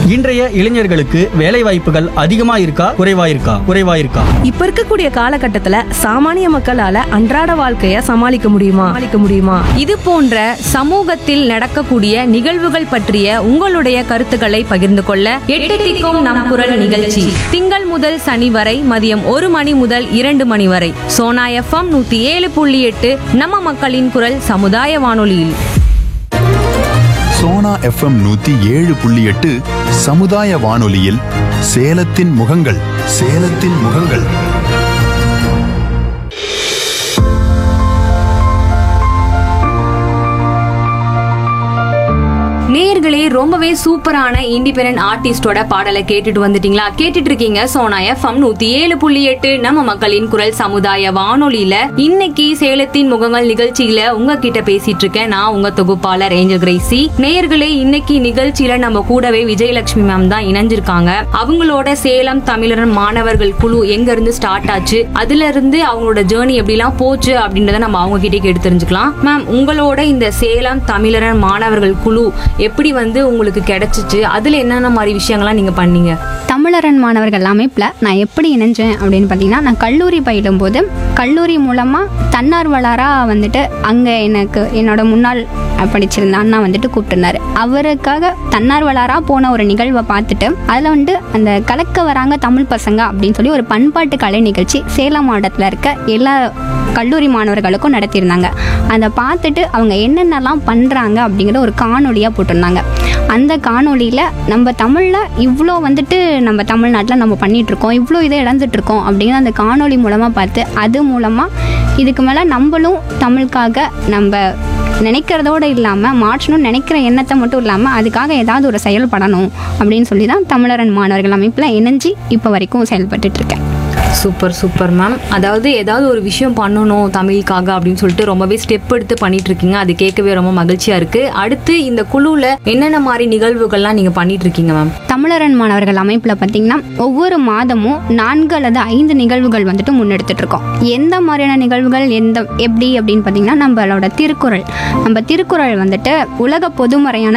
இன்றைய இளைஞர்களுக்கு வேலை வாய்ப்புகள் அதிகமா இருக்கா குறைவா இருக்கா? இப்ப இருக்கக்கூடிய காலகட்டத்துல சாமானிய மக்களால அன்றாட வாழ்க்கைய சமாளிக்க முடியுமா? இது போன்ற சமூகத்தில் நடக்கக்கூடிய நிகழ்வுகள் பற்றிய உங்களுடைய கருத்துக்களை பகிர்ந்து கொள்ள 8 திக்கும் நம் குரல் நிகழ்ச்சி திங்கள் முதல் சனி வரை மதியம் 1 மணி முதல் 2 மணி வரை சோனா FM 107.8 நம்ம மக்களின் குரல் சமுதாய வானொலியில். சோனா FM 107.8 சமுதாய வானொலியில் சேலத்தின் முகங்கள். நேயர்களே, ரொம்பவே சூப்பரான இண்டிபெண்டன்ட் ஆர்டிஸ்டோட பாடலை கேட்டுட்டு வந்துட்டீங்களா? கேட்டுட்டு இருக்கீங்க சோனா FM 107.8 நம்ம மக்களின் குரல் சமுதாய வானொலியில. இன்னைக்கு சேலத்தின் முகங்கள் நிகழ்ச்சியில உங்ககிட்ட பேசிட்டு இருக்கேன் நான், உங்க தொகுப்பாளர் ஏஞ்சல் கிரேசி. நேயர்களே, இன்னைக்கு நிகழ்ச்சியில நம்ம கூடவே விஜயலட்சுமி மேம் தான் இணைஞ்சிருக்காங்க. அவங்களோட சேலம் தமிழர் மாணவர்கள் குழு எங்க இருந்து ஸ்டார்ட் ஆச்சு, அதுல இருந்து அவங்களோட ஜேர்னி எப்படிலாம் போச்சு அப்படின்றத நம்ம அவங்க கிட்டே கேட்டு தெரிஞ்சுக்கலாம். மேம், உங்களோட இந்த சேலம் தமிழர் மாணவர்கள் குழு எப்படி உங்களுக்கு கிடைச்சிச்சு? அதுல என்னென்ன மாதிரி விஷயங்கள்லாம் நீங்க பண்ணீங்க? தமிழரன் மாணவர்கள் அமைப்பில் நான் எப்படி இணைஞ்சேன் அப்படின்னு பார்த்தீங்கன்னா, நான் கல்லூரி பயிலும்போது கல்லூரி மூலமாக தன்னார்வலராக அங்கே எனக்கு என்னோட முன்னாள் படிச்சிருந்த அண்ணா கூப்பிட்டுருந்தாரு. அவருக்காக தன்னார்வலராக போன ஒரு நிகழ்வை பார்த்துட்டு அதில் அந்த கலக்க வராங்க தமிழ் பசங்க அப்படின்னு சொல்லி ஒரு பண்பாட்டு கலை நிகழ்ச்சி சேலம் மாவட்டத்தில் இருக்க எல்லா கல்லூரி மாணவர்களுக்கும் நடத்தியிருந்தாங்க. அதை பார்த்துட்டு அவங்க என்னென்னலாம் பண்ணுறாங்க அப்படிங்கிற ஒரு காணொலியாக போட்டிருந்தாங்க. அந்த காணொலியில் நம்ம தமிழில் இவ்வளோ நம்ம தமிழ்நாட்டில் நம்ம பண்ணிகிட்ருக்கோம், இவ்வளோ இதை இழந்துட்டுருக்கோம் அப்படிங்கிற அந்த காணொலி மூலமாக பார்த்து அது மூலமாக இதுக்கு மேலே நம்மளும் தமிழுக்காக நம்ம நினைக்கிறதோடு இல்லாமல் மாற்றணும்னு நினைக்கிற எண்ணத்தை மட்டும் இல்லாமல் அதுக்காக ஏதாவது ஒரு செயல்படணும் அப்படின்னு சொல்லி தான் தமிழரன் மாணவர்கள் அமைப்பில் இணைஞ்சி இப்போ வரைக்கும் செயல்பட்டுருக்கேன். Super ma'am. அதாவது ஏதாவது ஒரு விஷயம் பண்ணணும் தமிழுக்காக அப்படின்னு சொல்லிட்டு ரொம்பவே ஸ்டெப் எடுத்து பண்ணிட்டு இருக்கீங்க. அது கேட்கவே ரொம்ப மகிழ்ச்சியா இருக்கு. அடுத்து இந்த குழுல என்னென்ன மாதிரி நிகழ்வுகள்லாம் நீங்க பண்ணிட்டு இருக்கீங்க மேம்? தமிழரன் மாணவர்கள் அமைப்பில் பார்த்தீங்கன்னா ஒவ்வொரு மாதமும் 4 அல்லது 5 நிகழ்வுகள் முன்னெடுத்துட்டு இருக்கோம். எந்த மாதிரியான நிகழ்வுகள் எப்படி அப்படின்னு பார்த்தீங்கன்னா, நம்ம திருக்குறள் உலக பொதுமறையான